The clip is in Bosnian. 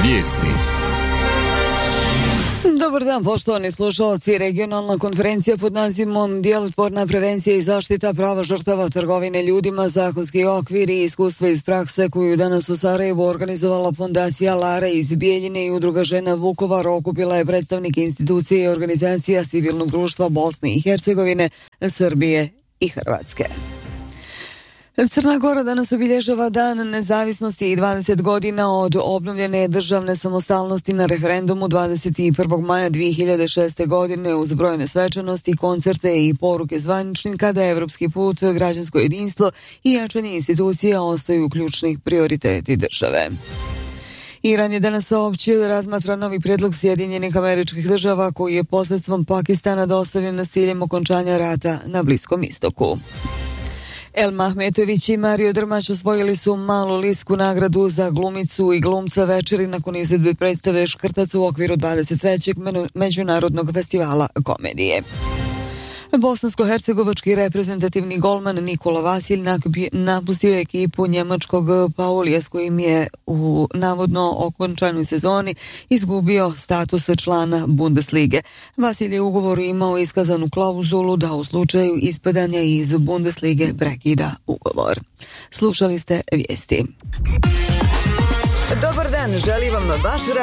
Vijesti. Dobar dan, poštovani slušalci. Regionalna konferencija pod nazivom Djelotvorna prevencija i zaštita prava žrtava trgovine ljudima, zakonski okvir i iskustva iz prakse koju danas u Sarajevu organizovala Fondacija Lara iz Bijeljine i Udruga žena Vukovar okupila je predstavnike institucije i organizacija civilnog društva Bosne i Hercegovine, Srbije i Hrvatske. Crna Gora danas obilježava Dan nezavisnosti i 20 godina od obnovljene državne samostalnosti na referendumu 21. maja 2006. godine uz brojne svečanosti, koncerte i poruke zvaničnika da evropski put, građansko jedinstvo i jačanje institucija ostaju ključni prioriteti države. Iran je danas saopćio da razmatra novi prijedlog Sjedinjenih Američkih Država koji je posredstvom Pakistana dostavljen s ciljem okončanja rata na Bliskom istoku. Elma Ahmetović i Mario Drmać osvojili su malu lisku nagradu za glumicu i glumca večeri nakon izvedbe predstave Škrtac u okviru 23. Međunarodnog festivala komedije. Bosansko-hercegovački reprezentativni golman Nikola Vasilj napustio je ekipu njemačkog Paulija s kojim je u navodno okončanoj sezoni izgubio status člana Bundeslige. Vasilj je u ugovoru imao iskazanu klauzulu da u slučaju ispadanja iz Bundeslige prekida ugovor. Slušali ste vijesti. Dobar dan, želim vam vaš